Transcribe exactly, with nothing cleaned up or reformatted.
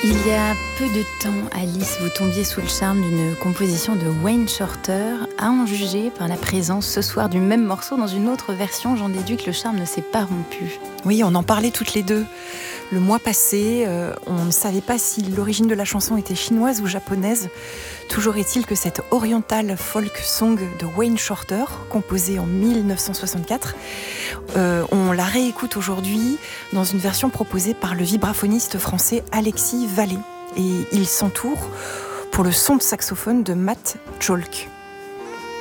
Il y a peu de temps, Alice, vous tombiez sous le charme d'une composition de Wayne Shorter. À en juger par la présence ce soir du même morceau dans une autre version, j'en déduis que le charme ne s'est pas rompu. Oui, on en parlait toutes les deux. Le mois passé, euh, on ne savait pas si l'origine de la chanson était chinoise ou japonaise. Toujours est-il que cette oriental folk song de Wayne Shorter, composée en mille neuf cent soixante-quatre, euh, on la réécoute aujourd'hui dans une version proposée par le vibraphoniste français Alexis Vallée. Et il s'entoure pour le son de saxophone de Matt Chalk.